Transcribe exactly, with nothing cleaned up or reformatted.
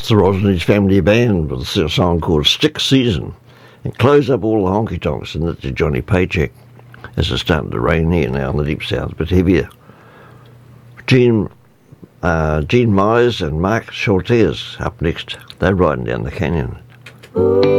Buster Ross and his family band with a song called Stick Season, and close up all the honky tonks, and that's Johnny Paycheck. As it's starting to rain here now in the deep south, a bit heavier. Gene, uh, Gene Myers and Mark Schultes up next. They're riding down the canyon.